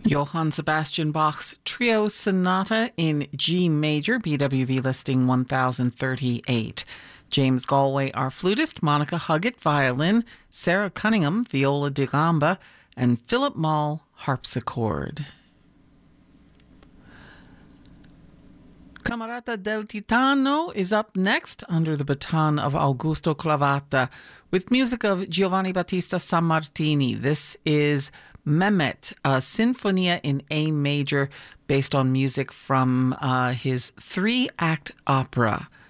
Johann Sebastian Bach's Trio Sonata in G major, BWV listing 1038. James Galway, our flutist, Monica Huggett, violin, Sarah Cunningham, viola da gamba, and Philip Mall, harpsichord. Camerata del Titano is up next under the baton of Augusto Clavata with music of Giovanni Battista Sammartini. This is Mehmet, a sinfonia in A major based on music from his three-act opera